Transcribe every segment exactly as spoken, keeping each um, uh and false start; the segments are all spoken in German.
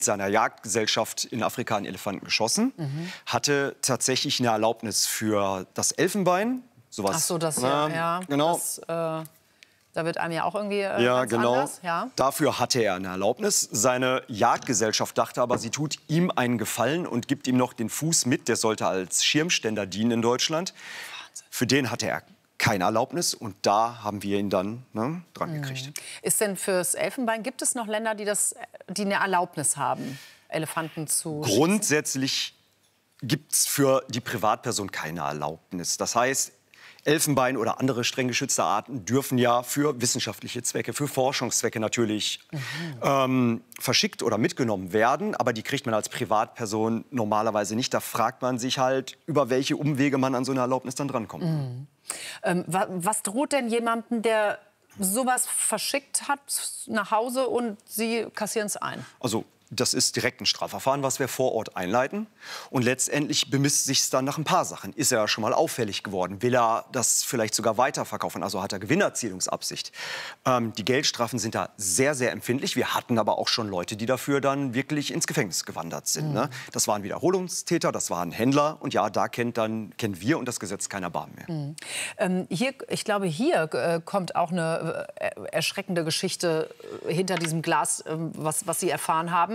seiner Jagdgesellschaft in Afrika einen Elefanten geschossen, mhm. hatte tatsächlich eine Erlaubnis für das Elfenbein. Sowas, Ach so, das äh, ja, ja. Genau. Das, äh, da wird einem ja auch irgendwie äh, ja, ganz genau. anders. Ja, dafür hatte er eine Erlaubnis. Seine Jagdgesellschaft dachte aber, sie tut ihm einen Gefallen und gibt ihm noch den Fuß mit. Der sollte als Schirmständer dienen in Deutschland. Wahnsinn. Für den hatte er keine Erlaubnis und da haben wir ihn dann ne, dran gekriegt. Mhm. Ist denn fürs Elfenbein, gibt es noch Länder, die, das, die eine Erlaubnis haben, Elefanten zu Grundsätzlich gibt es für die Privatperson keine Erlaubnis. Das heißt, Elfenbein oder andere streng geschützte Arten dürfen ja für wissenschaftliche Zwecke, für Forschungszwecke natürlich mhm. ähm, verschickt oder mitgenommen werden. Aber die kriegt man als Privatperson normalerweise nicht. Da fragt man sich halt, über welche Umwege man an so eine Erlaubnis dann drankommt. Mhm. Ähm, wa was droht denn jemandem, der sowas verschickt hat nach Hause und Sie kassieren es ein? Also das ist direkt ein Strafverfahren, was wir vor Ort einleiten. Und letztendlich bemisst sich es dann nach ein paar Sachen. Ist er schon mal auffällig geworden? Will er das vielleicht sogar weiterverkaufen? Also hat er Gewinnerzielungsabsicht? Ähm, die Geldstrafen sind da sehr, sehr empfindlich. Wir hatten aber auch schon Leute, die dafür dann wirklich ins Gefängnis gewandert sind. Mhm. Ne? Das waren Wiederholungstäter, das waren Händler. Und ja, da kennt dann kennen wir und das Gesetz kein Erbarmen mehr. Mhm. Ähm, hier, ich glaube, hier äh, kommt auch eine äh, erschreckende Geschichte hinter diesem Glas, äh, was, was Sie erfahren haben.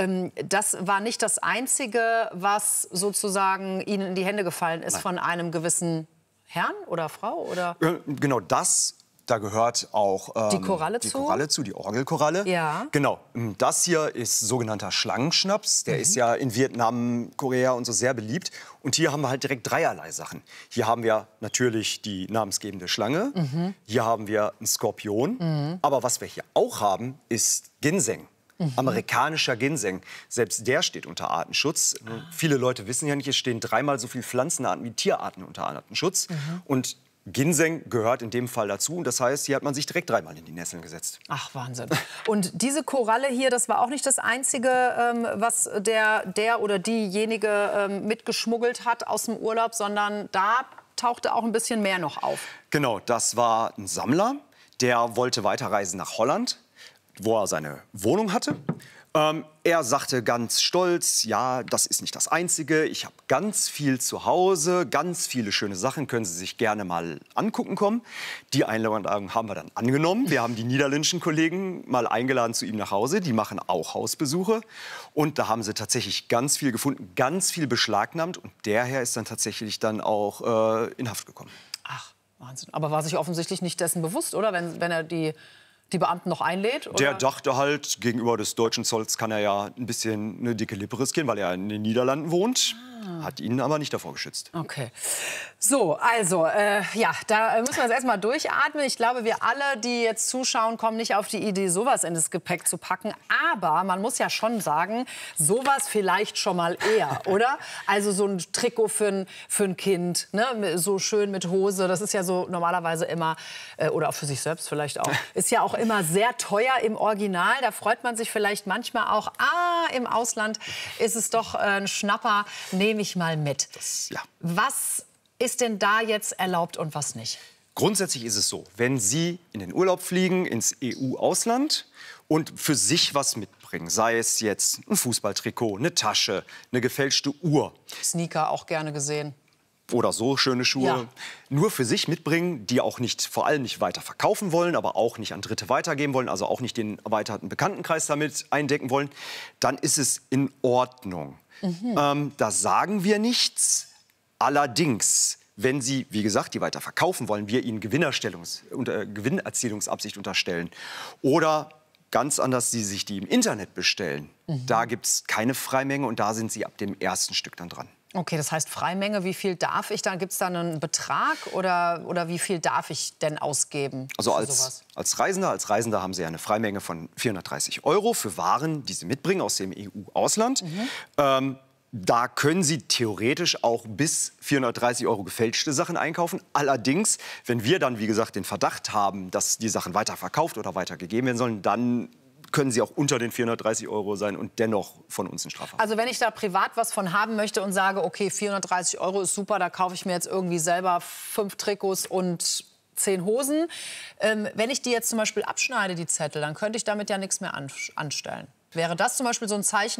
Das war nicht das Einzige, was sozusagen Ihnen in die Hände gefallen ist. Nein. Von einem gewissen Herrn oder Frau? Oder? Genau das. Da gehört auch ähm, die Koralle die zu, Koralle zu, die Orgelkoralle. Ja. Genau. Das hier ist sogenannter Schlangenschnaps. Der mhm. ist ja in Vietnam, Korea und so sehr beliebt. Und hier haben wir halt direkt dreierlei Sachen. Hier haben wir natürlich die namensgebende Schlange. Mhm. Hier haben wir einen Skorpion. Mhm. Aber was wir hier auch haben, ist Ginseng. Mhm. Amerikanischer Ginseng. Selbst der steht unter Artenschutz. Ah. Viele Leute wissen ja nicht, es stehen dreimal so viele Pflanzenarten wie Tierarten unter Artenschutz. Mhm. Und Ginseng gehört in dem Fall dazu. Und das heißt, hier hat man sich direkt dreimal in die Nesseln gesetzt. Ach, Wahnsinn. Und diese Koralle hier, das war auch nicht das Einzige, ähm, was der, der oder diejenige ähm, mitgeschmuggelt hat aus dem Urlaub, sondern da tauchte auch ein bisschen mehr noch auf. Genau, das war ein Sammler, der wollte weiterreisen nach Holland, wo er seine Wohnung hatte. Ähm, er sagte ganz stolz, ja, das ist nicht das Einzige. Ich habe ganz viel zu Hause, ganz viele schöne Sachen, können Sie sich gerne mal angucken kommen. Die Einladung haben wir dann angenommen. Wir haben die niederländischen Kollegen mal eingeladen zu ihm nach Hause. Die machen auch Hausbesuche. Und da haben sie tatsächlich ganz viel gefunden, ganz viel beschlagnahmt. Und der Herr ist dann tatsächlich dann auch äh, in Haft gekommen. Ach, Wahnsinn. Aber war sich offensichtlich nicht dessen bewusst, oder? Wenn, wenn er die... die Beamten noch einlädt? Oder? Der dachte halt, gegenüber des deutschen Zolls kann er ja ein bisschen eine dicke Lippe riskieren, weil er in den Niederlanden wohnt. Ah. Hat ihn aber nicht davor geschützt. Okay. So, also, äh, ja, da müssen wir jetzt erst mal durchatmen. Ich glaube, wir alle, die jetzt zuschauen, kommen nicht auf die Idee, sowas in das Gepäck zu packen. Aber man muss ja schon sagen, sowas vielleicht schon mal eher, oder? Also so ein Trikot für ein, für ein Kind, ne? So schön mit Hose. Das ist ja so normalerweise immer, äh, oder auch für sich selbst vielleicht auch, ist ja auch immer sehr teuer im Original. Da freut man sich vielleicht manchmal auch, ah, im Ausland ist es doch äh, ein Schnapper, nehme ich mal mit. Das, ja. Was ist denn da jetzt erlaubt und was nicht? Grundsätzlich ist es so, wenn Sie in den Urlaub fliegen, ins E U-Ausland und für sich was mitbringen, sei es jetzt ein Fußballtrikot, eine Tasche, eine gefälschte Uhr. Sneaker auch gerne gesehen. Oder so schöne Schuhe, ja. Nur für sich mitbringen, die auch nicht, vor allem nicht weiter verkaufen wollen, aber auch nicht an Dritte weitergeben wollen, also auch nicht den erweiterten Bekanntenkreis damit eindecken wollen, dann ist es in Ordnung. Mhm. Ähm, da sagen wir nichts. Allerdings, wenn Sie, wie gesagt, die weiter verkaufen wollen, wir Ihnen Gewinnerstellungs- unter, Gewinnerzielungsabsicht unterstellen oder ganz anders, Sie sich die im Internet bestellen, mhm. da gibt es keine Freimenge und da sind Sie ab dem ersten Stück dann dran. Okay, das heißt Freimenge, wie viel darf ich dann? Gibt es da einen Betrag oder, oder wie viel darf ich denn ausgeben? Also als, als Reisender, als Reisender haben Sie eine Freimenge von vierhundertdreißig Euro für Waren, die Sie mitbringen aus dem E U-Ausland. Mhm. Ähm, da können Sie theoretisch auch bis vierhundertdreißig Euro gefälschte Sachen einkaufen. Allerdings, wenn wir dann, wie gesagt, den Verdacht haben, dass die Sachen weiterverkauft oder weitergegeben werden sollen, dann können sie auch unter den vierhundertdreißig Euro sein und dennoch von uns ein Strafverfahren. Also wenn ich da privat was von haben möchte und sage, okay, vierhundertdreißig Euro ist super, da kaufe ich mir jetzt irgendwie selber fünf Trikots und zehn Hosen. Ähm, wenn ich die jetzt zum Beispiel abschneide, die Zettel, dann könnte ich damit ja nichts mehr an anstellen. Wäre das zum Beispiel so ein Zeichen,